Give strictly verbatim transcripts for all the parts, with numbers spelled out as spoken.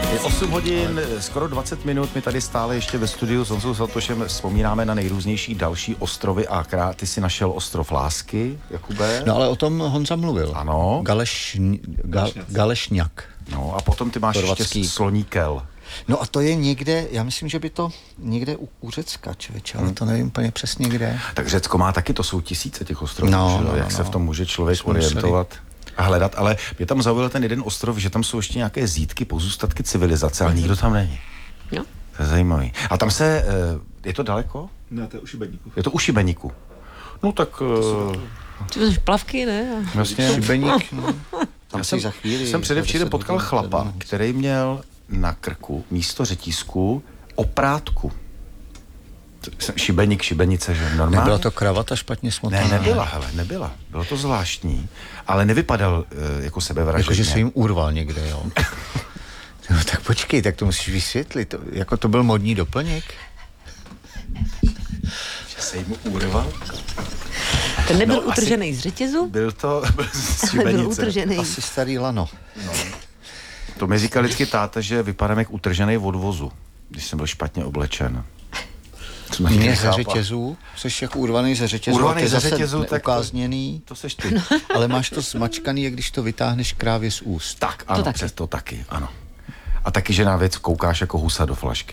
Je osm hodin, skoro dvacet minut, my tady stále ještě ve studiu s Honzou Zlatošem vzpomínáme na nejrůznější další ostrovy a krát. Ty si našel ostrov Lásky, Jakube. No ale o tom Honza mluvil. Ano. Galeš, Gal, Galešňak. No a potom ty máš Chorvatský. ještě Sloníkel. No a to je někde, já myslím, že by to někde u, u Řecka, člověče, ale to nevím úplně přesně kde. Tak Řecko má taky, to jsou tisíce těch ostrovů, No, že? no, Jak no, se v tom může člověk Jsme orientovat a hledat, ale mě tam zaujal ten jeden ostrov, že tam jsou ještě nějaké zítky, pozůstatky civilizace, ale nikdo tam není. No. To je zajímavý. A tam se, je to daleko? Ne, to je u Šibeníku. Je to u Šibeníku. No tak... To jsou plavky, ne? Vlastně... Šibeník, no. Tam Já si jsem, za chvíli... jsem předevčírem potkal hodin, chlapa, dvanáct. který měl na krku místo řetízku oprátku. Šibeník, šibenice, že normálně. Nebyla to kravata špatně smotaná? Ne, nebyla, hele, nebyla. Bylo to zvláštní, ale nevypadal uh, jako sebevražedně. Jakože se jim urval někde, jo. No tak počkej, tak to musíš vysvětlit. To, jako to byl modní doplněk? Že se jim urval? Ten nebyl No, utržený z řetězu, Byl to byl z ale byl šibenice. utržený. Asi starý lano. No. To mi říkal vždycky táta, že vypadám jak utržený od vozu, když jsem byl špatně oblečen. Mě ze řetězů, jsi jako urvaný ze řetězů, Urvaný ty ze zase řetězu, tak to- neukázněný, To seš ty. ale máš to zmačkaný, jak když to vytáhneš krávě z úst. Tak, ano, taky. přes to taky, ano. A taky, že na věc koukáš jako husa do flašky.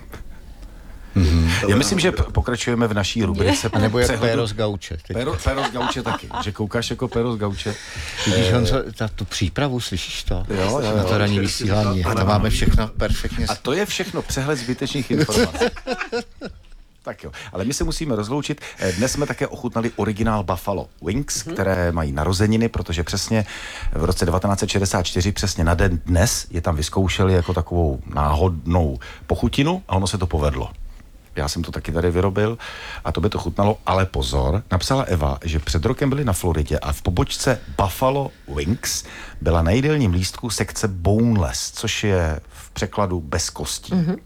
Mm-hmm. Já myslím, že p- pokračujeme v naší rubrice. A nebo jak přehledu- péro z gauče. Teď. Péro, péro z gauče taky, že koukáš jako péro z gauče. Vidíš, Honzo, ta, tu přípravu, slyšíš to? Jo, jo, Na jo. to ranní vysílání. To máme všechno perfektně. A to je všechno přehled zbytečných informací. Tak jo, ale my se musíme rozloučit. Dnes jsme také ochutnali originál Buffalo Wings, které mají narozeniny, protože přesně v roce devatenáct set šedesát čtyři, přesně na den dnes, je tam vyzkoušeli jako takovou náhodnou pochutinu a ono se to povedlo. Já jsem to taky tady vyrobil a to by to chutnalo, ale pozor, napsala Eva, že před rokem byli na Floridě a v pobočce Buffalo Wings byla na jídelním lístku sekce boneless, což je v překladu bez kostí. Mm-hmm.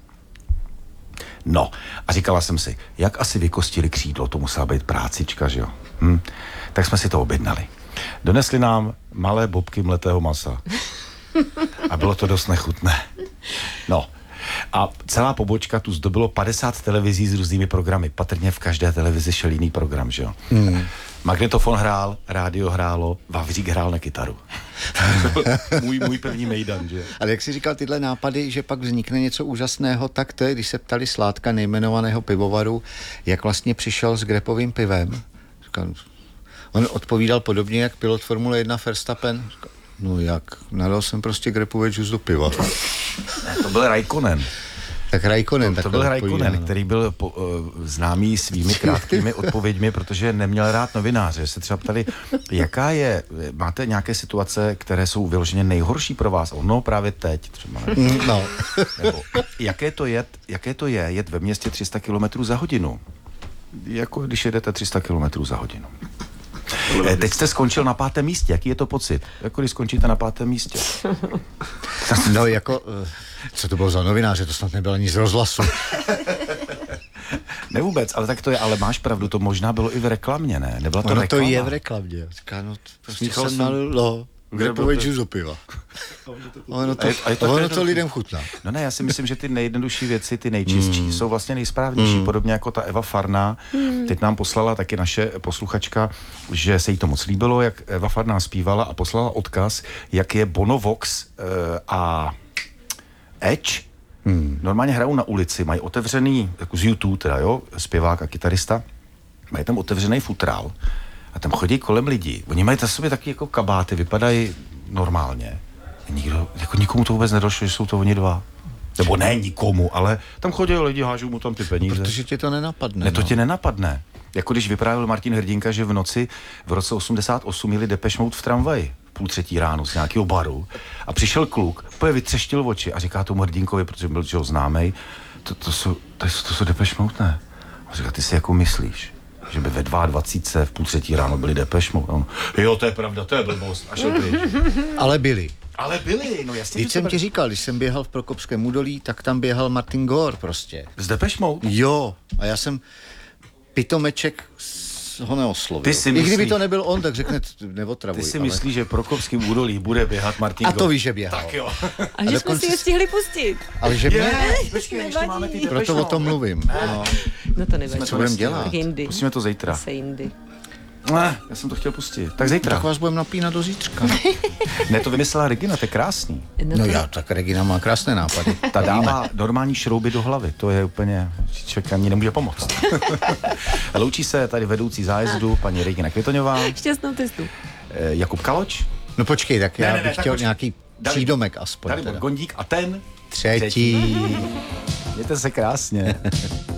No, a říkala jsem si, jak asi vykostili křídlo, to musela být prácička, že jo? Hm. Tak jsme si to objednali. Donesli nám malé bobky mletého masa. A bylo to dost nechutné. No, a celá pobočka tu zdobilo padesát televizí s různými programy. Patrně v každé televizi šel jiný program, že jo? Hmm. Magnetofon hrál, rádio hrálo, Vavřík hrál na kytaru. můj, můj první mejdan, že? Ale jak jsi říkal tyhle nápady, že pak vznikne něco úžasného, tak to je, když se ptali Sládka, nejmenovaného pivovaru, jak vlastně přišel s grepovým pivem. Říkal, on odpovídal podobně, jak pilot Formule jedna Verstappen. Říkal, no jak, nadal jsem prostě grepový džus do piva. Ne, to byl Raikkonen. Tak Raikkonen. To, to byl Raikkonen, no. Který byl po, uh, známý svými krátkými odpověďmi, protože neměl rád novináře. Se třeba ptali, jaká je, máte nějaké situace, které jsou vyloženě nejhorší pro vás? Ono právě teď třeba. Ne? No. Nebo, jaké to je, jaké to je jet ve městě tři sta kilometrů za hodinu? Jako když jedete tři sta kilometrů za hodinu. E, teď jste skončil na pátém místě. Jaký je to pocit? Jako když skončíte na pátém místě? No jako, co to bylo za novináře? To snad nebylo ani z rozhlasu. Ne vůbec, ale tak to je, ale máš pravdu, to možná bylo i v reklamě, ne? Nebyla to Ono reklama? to je v reklamě. Říká, no prostě Smíchal jsem jsem- nalil, no, grepový džus do piva. Ono to, A je- a je to ono jednoduchý. to lidem chutná. No ne, já si myslím, že ty nejjednodušší věci, ty nejčistší, mm. jsou vlastně nejsprávnější, mm. podobně jako ta Eva Farná. Mm. Teď nám poslala taky naše posluchačka, že se jí to moc líbilo, jak Eva Farná zpívala a poslala odkaz, jak je Bono Vox uh, a Edge mm. normálně hrajou na ulici, mají otevřený, jako z YouTube teda, jo, zpěvák a kytarista, mají tam otevřený futrál a tam chodí kolem lidí. Oni mají na sobě taky jako kabáty, vypadají normálně. Nikdo, jako nikomu to vůbec nedošlo, že jsou to oni dva. Nebo ne nikomu, ale tam chodí lidi, hážou mu tam ty peníze. Protože tě to nenapadne. Ne, to no. tě nenapadne. Jako když vyprávěl Martin Hrdinka, že v noci v roce osmdesát osm jeli Depeche Mode v tramvaji půl třetí ráno z nějakého baru a přišel kluk, poje vytřeštil oči a říká tomu Hrdinkovi, protože byl čeho známej, to, to, jsou, to, jsou, to jsou Depeche Mode, ne? A říká, ty si jako myslíš, že by ve dvacet dva v půl třetí ráno byli Depeche Mode? On, jo, to je pravda, to je blbost. A šel pryč. Ale byli. Ale byli, no jasně. Když jsem ti říkal, když jsem běhal v Prokopském údolí, tak tam běhal Martin Gore prostě. S Depeche Mode? Jo, a já jsem pitomeček s ho neoslovil. Ty si I kdyby myslíš- to nebyl on, tak řekne, neotravuj. Ty si ale... myslíš, že v Prokopském údolí bude běhat Martin A Gol? to víš, že běhal. Tak jo. A že jsme dokonce si je s- stihli pustit. Ale že mě... Je, počkej, ještě Nevadí. máme ty Proto Depeche o tom Mode. mluvím. No. No to nevadí. Co budeme dělat? Tak jindy. Pustíme to zítra. Se jindy. Ne, já jsem to chtěl pustit. Tak zítra. Tak vás budeme napínat do zítřka. Ne, to vymyslela Regina, to je krásný. No, No to- já, tak Regina má krásné nápady. Ta dává normální šrouby do hlavy. To je úplně, člověk ani nemůže pomoct. Loučí se tady vedoucí zájezdu paní Regina Květoňová, Šťastnou cestu. eh, Jakub Kaloč, No počkej, tak já Ne, ne, ne, bych tak chtěl počkej. nějaký Dalibor- přídomek aspoň. Dalibor Teda. Gondík a ten Třetí. Mějte se krásně.